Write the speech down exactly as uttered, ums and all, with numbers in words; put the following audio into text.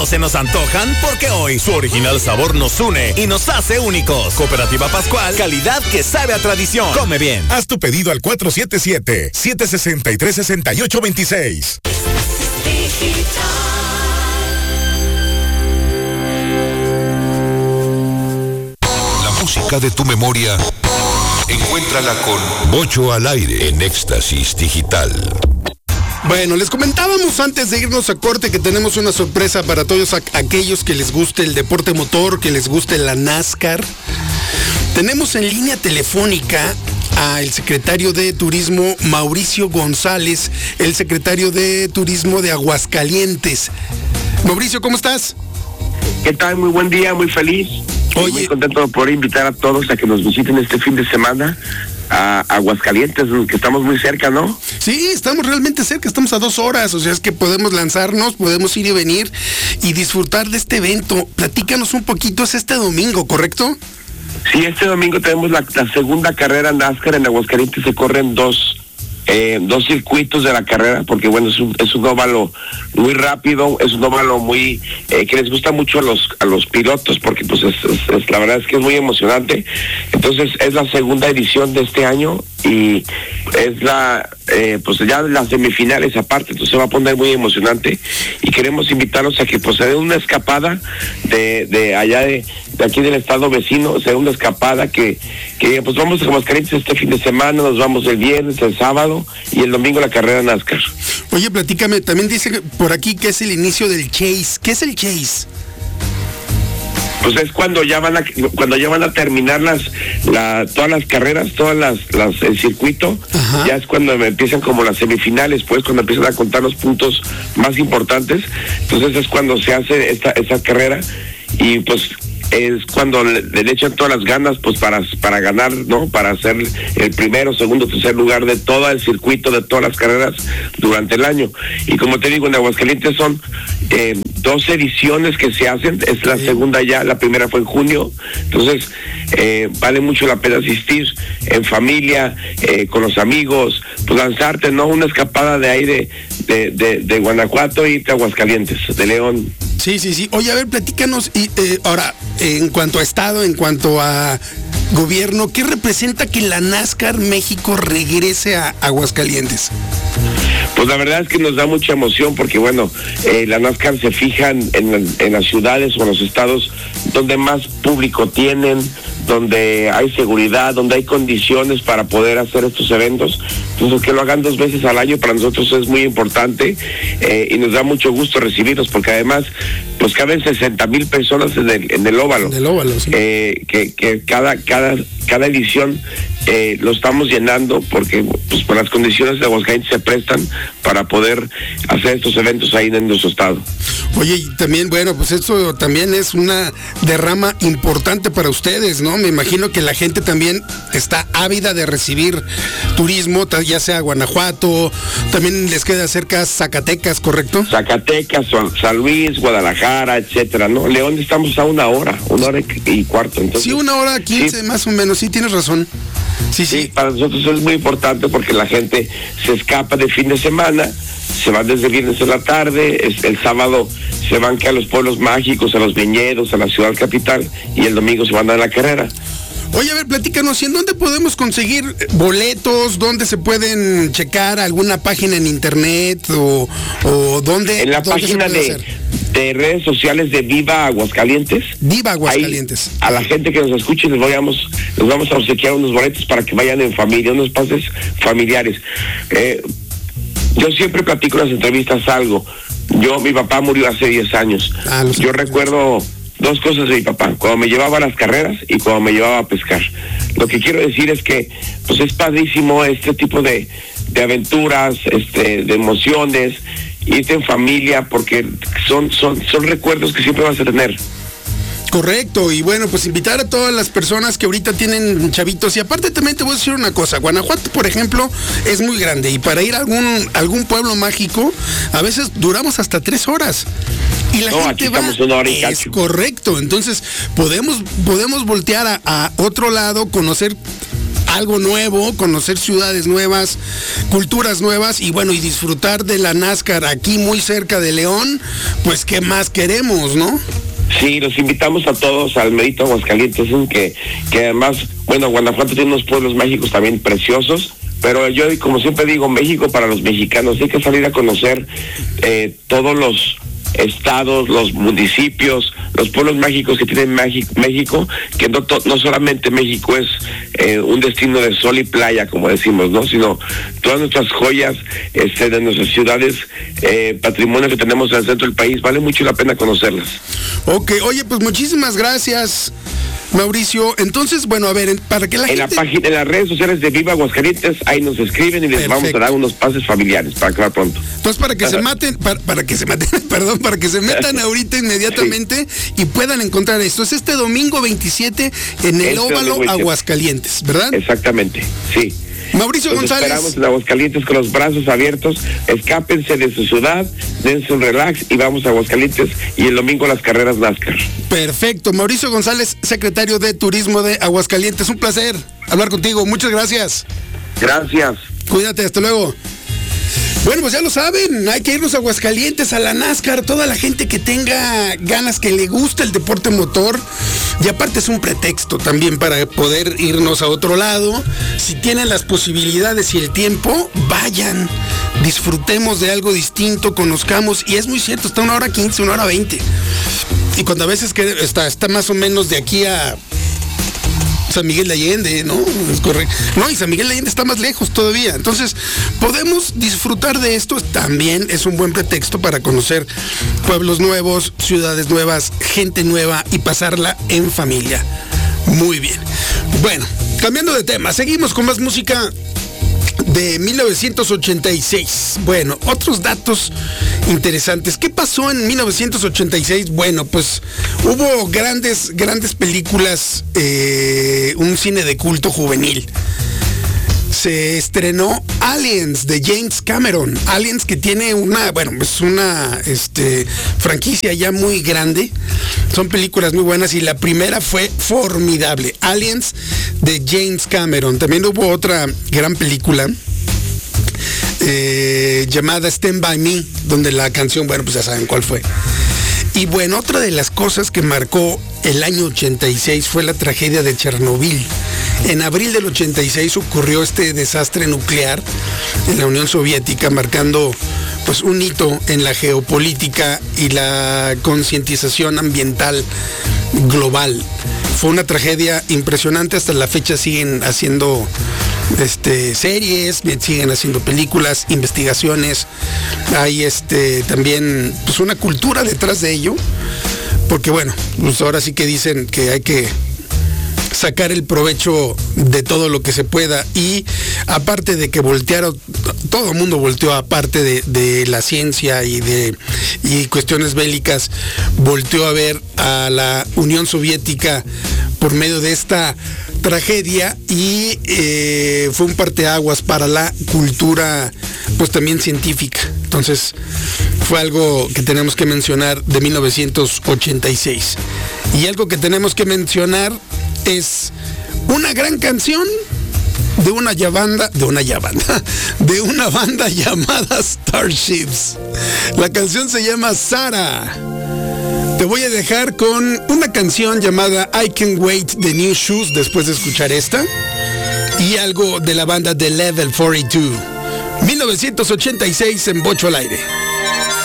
Se nos antojan porque hoy su original sabor nos une y nos hace únicos. Cooperativa Pascual, calidad que sabe a tradición. Come bien. Haz tu pedido al cuatro siete siete, siete seis tres, seis ocho dos seis. La música de tu memoria, encuéntrala con Bocho al aire en Éxtasis Digital. Bueno, les comentábamos antes de irnos a corte que tenemos una sorpresa para todos aquellos que les guste el deporte motor, que les guste la NASCAR. Tenemos en línea telefónica al secretario de Turismo, Mauricio González, el secretario de Turismo de Aguascalientes. Mauricio, ¿cómo estás? ¿Qué tal? Muy buen día, muy feliz. Oye, muy contento de poder invitar a todos a que nos visiten este fin de semana a Aguascalientes, que estamos muy cerca, ¿no? Sí, estamos realmente cerca, estamos a dos horas, o sea, es que podemos lanzarnos, podemos ir y venir y disfrutar de este evento. Platícanos un poquito, es este domingo, ¿correcto? Sí, este domingo tenemos la, la segunda carrera NASCAR en Aguascalientes. Se corren dos eh, dos circuitos de la carrera, porque bueno, es un, es un óvalo muy rápido, es un óvalo muy eh, que les gusta mucho a los a los pilotos, porque pues es, es, es la verdad es que es muy emocionante. Entonces es la segunda edición de este año y es la eh, pues ya las semifinales aparte, entonces se va a poner muy emocionante y queremos invitarlos a que pues se den una escapada de, de allá de, de aquí del estado vecino, se den una escapada que, que pues vamos a Aguascalientes este fin de semana, nos vamos el viernes, el sábado y el domingo la carrera NASCAR. Oye, platícame, también dice por aquí que es el inicio del Chase. ¿Qué es el Chase? Pues es cuando ya van a cuando ya van a terminar las la, todas las carreras, todas las, las el circuito. Ajá. Ya es cuando empiezan como las semifinales, pues cuando empiezan a contar los puntos más importantes. Entonces es cuando se hace esta esa carrera y pues es cuando le, le echan todas las ganas pues para para ganar, ¿no? Para ser el primero, segundo, tercer lugar de todo el circuito, de todas las carreras durante el año. Y como te digo, en Aguascalientes son eh, dos ediciones que se hacen, es la segunda ya, la primera fue en junio, entonces eh, vale mucho la pena asistir en familia, eh, con los amigos, pues lanzarte, ¿no? Una escapada de aire de, de, de Guanajuato y de Aguascalientes, de León. Sí, sí, sí. Oye, a ver, platícanos, y eh, ahora, en cuanto a Estado, en cuanto a gobierno, ¿qué representa que la NASCAR México regrese a Aguascalientes? Pues la verdad es que nos da mucha emoción porque, bueno, eh, la NASCAR se fija en, en, en las ciudades o en los estados donde más público tienen, donde hay seguridad, donde hay condiciones para poder hacer estos eventos. Entonces, que lo hagan dos veces al año para nosotros es muy importante eh, y nos da mucho gusto recibirlos porque además, pues caben sesenta mil personas en el, en el óvalo. En el óvalo, sí. Eh, que, que cada, cada, cada edición eh, lo estamos llenando porque pues por las condiciones de Aguascalientes se prestan para poder hacer estos eventos ahí en nuestro estado. Oye, y también, bueno, pues esto también es una derrama importante para ustedes, ¿no? Me imagino que la gente también está ávida de recibir turismo, ya sea Guanajuato, también les queda cerca Zacatecas, ¿correcto? Zacatecas, San Luis, Guadalajara, etcétera, ¿no? León estamos a una hora, una hora y cuarto. Entonces, sí, una hora quince, sí, más o menos, sí, tienes razón. Sí, sí, sí, para nosotros es muy importante porque la gente se escapa de fin de semana, se van desde viernes en la tarde, es, el sábado se van que a los pueblos mágicos, a los viñedos, a la ciudad capital y el domingo se van a la carrera. Oye, a ver, platícanos, ¿y en dónde podemos conseguir boletos? ¿Dónde se pueden checar? ¿Alguna página en internet? ¿O, o dónde? En la dónde página de, de redes sociales de Viva Aguascalientes. Viva Aguascalientes. Ahí, a la gente que nos escuche les vamos, les vamos a obsequiar unos boletos para que vayan en familia, unos pases familiares. Eh, yo siempre platico en las entrevistas algo. Yo, mi papá murió hace diez años. Ah, yo recuerdo dos cosas de mi papá, cuando me llevaba a las carreras y cuando me llevaba a pescar. Lo que quiero decir es que pues es padrísimo este tipo de, de aventuras, este, de emociones, irte en familia, porque son, son, son recuerdos que siempre vas a tener. Correcto, y bueno, pues invitar a todas las personas que ahorita tienen chavitos, y aparte también te voy a decir una cosa, Guanajuato, por ejemplo, es muy grande, y para ir a algún, algún pueblo mágico, a veces duramos hasta tres horas. Y la no, gente aquí va, estamos una hora y es cacho. Correcto, entonces podemos, podemos voltear a, a otro lado, conocer algo nuevo, conocer ciudades nuevas, culturas nuevas y bueno, y disfrutar de la NASCAR aquí muy cerca de León, pues qué más queremos, ¿no? Sí, los invitamos a todos al Merito Aguascalientes, que, que además, bueno, Guanajuato tiene unos pueblos mágicos también preciosos, pero yo, como siempre digo, México para los mexicanos, hay que salir a conocer eh, todos los estados, los municipios, los pueblos mágicos que tiene México, que no, to, no solamente México es eh, un destino de sol y playa, como decimos, ¿no? Sino todas nuestras joyas este, de nuestras ciudades, eh, patrimonio que tenemos en el centro del país, vale mucho la pena conocerlas. Ok, oye, pues muchísimas gracias, Mauricio. Entonces, bueno, a ver, para que la en gente... la página, en las redes sociales de Viva Aguascalientes, ahí nos escriben y les Perfecto. Vamos a dar unos pases familiares para que va pronto. Entonces, para que Ajá. se maten, para, para que se maten, perdón, para que se metan ahorita inmediatamente sí. y puedan encontrar esto. Es este domingo veintisiete en el este Óvalo Aguascalientes, ¿verdad? Exactamente, sí. Mauricio Los González. Esperamos en Aguascalientes con los brazos abiertos. Escápense de su ciudad, dense un relax y vamos a Aguascalientes y el domingo las carreras NASCAR. Perfecto. Mauricio González, secretario de Turismo de Aguascalientes. Un placer hablar contigo. Muchas gracias. Gracias. Cuídate, hasta luego. Bueno, pues ya lo saben, hay que irnos a Aguascalientes, a la NASCAR, toda la gente que tenga ganas, que le gusta el deporte motor, y aparte es un pretexto también para poder irnos a otro lado. Si tienen las posibilidades y el tiempo, vayan, disfrutemos de algo distinto, conozcamos, y es muy cierto, está una hora quince, una hora veinte, y cuando a veces que está, está más o menos de aquí a San Miguel de Allende, ¿no? Es correcto. No, y San Miguel de Allende está más lejos todavía. Entonces, podemos disfrutar de esto. También es un buen pretexto para conocer pueblos nuevos, ciudades nuevas, gente nueva y pasarla en familia. Muy bien. Bueno, cambiando de tema, seguimos con más música de mil novecientos ochenta y seis. Bueno, otros datos interesantes. ¿Qué pasó en mil novecientos ochenta y seis? Bueno, pues hubo grandes, grandes películas, eh, un cine de culto juvenil. Se estrenó Aliens de James Cameron. Aliens, que tiene una, bueno, es una este, franquicia ya muy grande. Son películas muy buenas y la primera fue formidable. Aliens de James Cameron. También hubo otra gran película eh, llamada Stand By Me, donde la canción, bueno, pues ya saben cuál fue. Y bueno, otra de las cosas que marcó el año ochenta y seis fue la tragedia de Chernobyl. En abril del ochenta y seis ocurrió este desastre nuclear en la Unión Soviética, marcando pues un hito en la geopolítica y la concientización ambiental global. Fue una tragedia impresionante. Hasta la fecha siguen haciendo este, series, siguen haciendo películas, investigaciones. Hay este, también pues, una cultura detrás de ello, porque bueno, pues ahora sí que dicen que hay que sacar el provecho de todo lo que se pueda, y aparte de que voltearon, todo el mundo volteó, aparte de, de la ciencia y de y cuestiones bélicas, volteó a ver a la Unión Soviética por medio de esta tragedia, y eh, fue un parteaguas para la cultura pues también científica. Entonces fue algo que tenemos que mencionar de mil novecientos ochenta y seis. Y algo que tenemos que mencionar es una gran canción de una ya banda, de una ya banda, de una banda llamada Starships. La canción se llama Sarah. Te voy a dejar con una canción llamada I Can't Wait de New Shoes después de escuchar esta, y algo de la banda de Level cuarenta y dos. mil novecientos ochenta y seis en Bocho al Aire.